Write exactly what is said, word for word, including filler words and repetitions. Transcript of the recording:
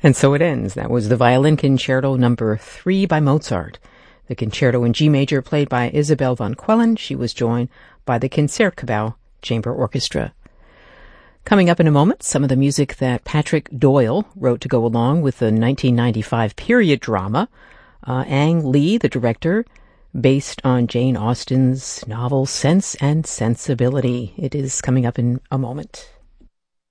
And so it ends. That was the Violin Concerto number three by Mozart. The concerto in G major played by Isabel von Quellen. She was joined by the Concertgebouw Chamber Orchestra. Coming up in a moment, some of the music that Patrick Doyle wrote to go along with the nineteen ninety-five period drama. Uh, Ang Lee, the director, based on Jane Austen's novel Sense and Sensibility. It is coming up in a moment.